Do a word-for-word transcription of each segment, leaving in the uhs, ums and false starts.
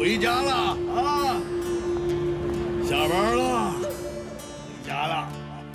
回家了啊！下班了，回家了。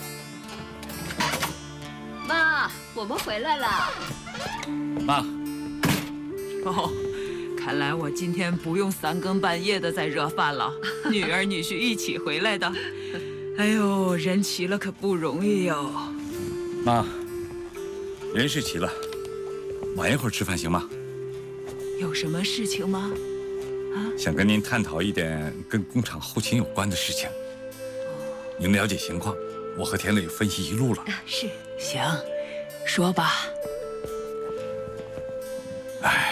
妈，我们回来了。 妈。 哦，看来我今天不用三更半夜的在热饭了，女儿女婿一起回来的。哎呦，人齐了可不容易哟。 妈，人是齐了，晚一会儿吃饭行吗？ 有什么事情吗？啊？ 想跟您探讨一点跟工厂后勤有关的事情。您了解情况，我和田磊分析一路了。 是，行，说吧。 哎。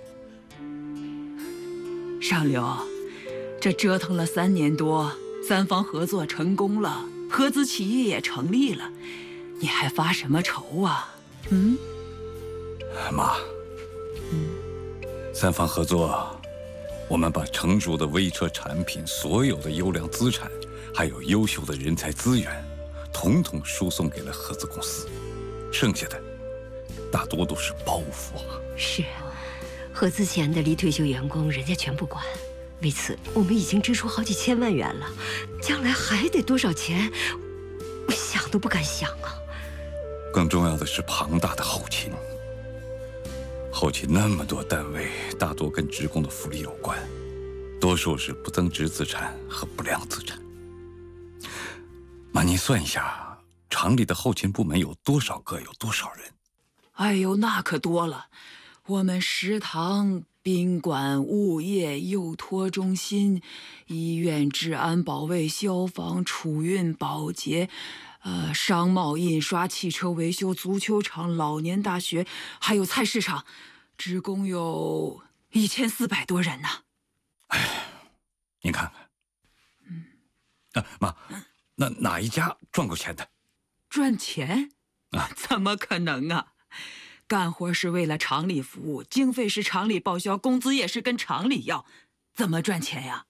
上流，这折腾了三年多，三方合作成功了，合资企业也成立了，你还发什么愁啊？嗯， 妈， 嗯， 三方合作，我们把成熟的微车产品、所有的优良资产，还有优秀的人才资源，统统输送给了合资公司，剩下的大多都是包袱啊。 是。 合资前的离退休员工，人家全不管。为此，我们已经支出好几千万元了，将来还得多少钱，我想都不敢想啊！ 更重要的是庞大的后勤。后勤那么多单位，大多跟职工的福利有关，多数是不增值资产和不良资产。妈，您算一下，厂里的后勤部门有多少个，有多少人？ 哎呦，那可多了。 我们食堂、宾馆、物业、幼托中心、医院、治安保卫、消防、储运、保洁，呃，商贸、印刷、汽车维修、足球场、老年大学，还有菜市场，职工有一千四百多人呢。 哎，您看看，嗯，啊，妈，那哪一家赚过钱的？ 赚钱？啊，怎么可能啊！ 干活是为了厂里服务，经费是厂里报销，工资也是跟厂里要，怎么赚钱呀？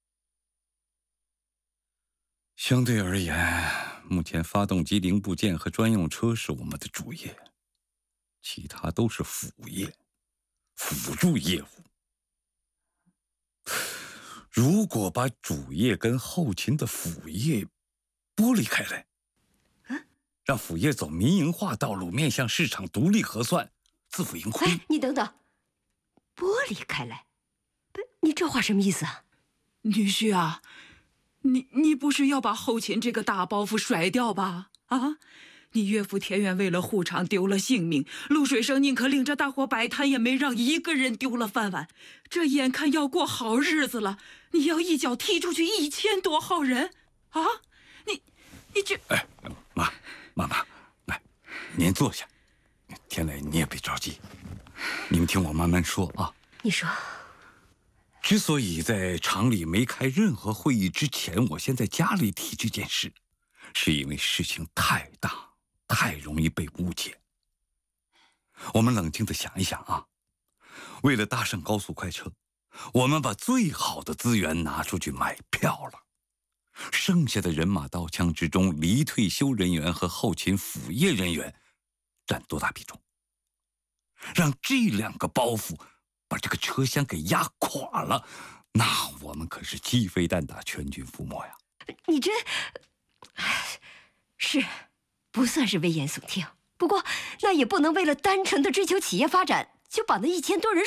相对而言，目前发动机零部件和专用车是我们的主业，其他都是辅业、辅助业务。如果把主业跟后勤的辅业剥离开来， 让辅业走民营化道路，面向市场独立核算，自负盈亏。 哎，你等等，剥离开来，不，你这话什么意思啊？ 女婿啊，你你不是要把后勤这个大包袱甩掉吧？啊，你岳父田远为了护厂丢了性命，陆水生宁可领着大伙摆摊，也没让一个人丢了饭碗。这眼看要过好日子了，你要一脚踢出去一千多号人，啊？你你这…… 哎，妈。 妈妈，来，您坐下。田磊，你也别着急，你们听我慢慢说啊。 你说， 之所以在厂里没开任何会议之前，我先在家里提这件事，是因为事情太大，太容易被误解。我们冷静地想一想啊，为了搭上高速快车，我们把最好的资源拿出去买票了。 剩下的人马刀枪之中，离退休人员和后勤辅业人员占多大比重？让这两个包袱把这个车厢给压垮了，那我们可是鸡飞蛋打，全军覆没呀！ 你这是不算是危言耸听，不过那也不能为了单纯的追求企业发展，就把那一千多人